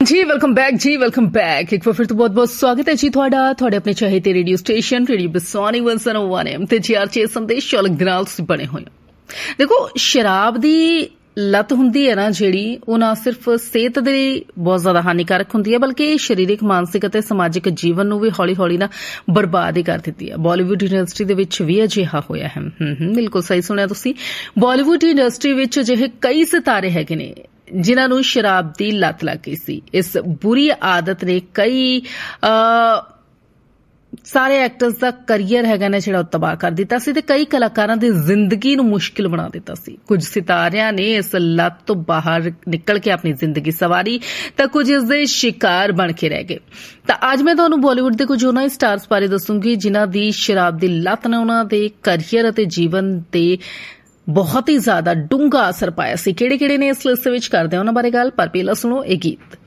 जी welcome back एक बार फिर तो बहुत बहुत स्वागत है जी ਤੁਹਾਡੇ ਆਪਣੇ ਚਾਹਤੇ ਰੇਡੀਓ ਸਟੇਸ਼ਨ ਰੇਡੀਓ ਬਸਾਨੀ 101 FM ਤੇ ਜੀਆਰਚੇ ਸੰਦੇਸ਼ ਚਾਲਕ ਦੇ ਨਾਲ ਤੁਸੀਂ ਬਣੇ ਹੋਏ ਹੋ। ਦੇਖੋ ਸ਼ਰਾਬ ਦੀ ਲੱਤ ਹੁੰਦੀ ਹੈ ਨਾ ਜਿਹੜੀ ਉਹ ਨਾ ਸਿਰਫ ਸਿਹਤ ਦੇ ਲਈ ਬਹੁਤ ਜ਼ਿਆਦਾ ਹਾਨੀਕਾਰਕ ਹੁੰਦੀ ਹੈ ਬਲਕਿ ਸਰੀਰਕ ਮਾਨਸਿਕ ਅਤੇ ਸਮਾਜਿਕ ਜੀਵਨ ਨੂੰ ਵੀ ਹੌਲੀ ਹੌਲੀ ਨਾ ਬਰਬਾਦ ਹੀ ਕਰ ਦਿੰਦੀ ਹੈ। ਬਾਲੀਵੁੱਡ ਇੰਡਸਟਰੀ ਦੇ ਵਿੱਚ ਵੀ ਅਜਿਹਾ ਹੋਇਆ ਹੈ। ਬਿਲਕੁਲ ਸਹੀ ਸੁਣਿਆ ਤੁਸੀਂ। ਬਾਲੀਵੁੱਡ ਇੰਡਸਟਰੀ ਵਿੱਚ ਅਜਿਹੇ ਕਈ ਸਿਤਾਰੇ ਹੈਗੇ ਨੇ ਜਿਨ੍ਹਾਂ ਨੂੰ ਸ਼ਰਾਬ ਦੀ ਲੱਤ ਲੱਗ ਗਈ ਸੀ। ਇਸ ਬੁਰੀ ਆਦਤ ਨੇ ਕਈ ਸਾਰੇ ਐਕਟਰਸ ਦਾ ਕਰੀਅਰ ਹੈਗਾ ਨਾ ਜਿਹੜਾ ਉਹ ਤਬਾਹ ਕਰ ਦਿੱਤਾ ਸੀ ਤੇ ਕਈ ਕਲਾਕਾਰਾਂ ਦੀ ਜ਼ਿੰਦਗੀ ਨੂੰ ਮੁਸ਼ਕਿਲ ਬਣਾ ਦਿੱਤਾ ਸੀ। ਕੁਝ ਸਿਤਾਰਿਆਂ ਨੇ ਇਸ ਲੱਤ ਤੋਂ ਬਾਹਰ ਨਿਕਲ ਕੇ ਆਪਣੀ ਜ਼ਿੰਦਗੀ ਸੰਵਾਰੀ ਤਾਂ ਕੁਝ ਇਸ ਦੇ ਸ਼ਿਕਾਰ ਬਣ ਕੇ ਰਹਿ ਗਏ। ਤਾਂ ਅੱਜ ਮੈਂ ਤੁਹਾਨੂੰ ਬਾਲੀਵੁੱਡ ਦੇ ਕੁਝ ਉਹਨਾਂ ਸਟਾਰਸ ਬਾਰੇ ਦੱਸੂੰਗੀ ਜਿਨ੍ਹਾਂ ਦੀ ਸ਼ਰਾਬ ਦੀ ਲੱਤ ਨੇ ਉਹਨਾਂ ਦੇ ਕਰੀਅਰ ਅਤੇ ਜੀਵਨ ਤੇ ਬਹੁਤ ਹੀ ਜ਼ਿਆਦਾ ਡੂੰਘਾ ਅਸਰ ਪਾਇਆ ਸੀ। ਕਿਹੜੇ ਨੇ ਇਸ ਲਿਸਟ ਵਿੱਚ ਕਰਦੇ ਉਹਨਾਂ ਬਾਰੇ ਗੱਲ, ਪਰ ਪਹਿਲਾਂ ਸੁਣੋ ਇਹ ਗੀਤ।